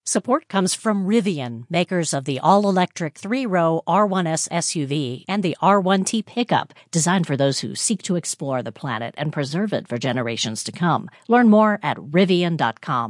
Support comes from Rivian, makers of the all-electric 3-row R1S SUV and the R1T pickup, designed for those who seek to explore the planet and preserve it for generations to come. Learn more at Rivian.com.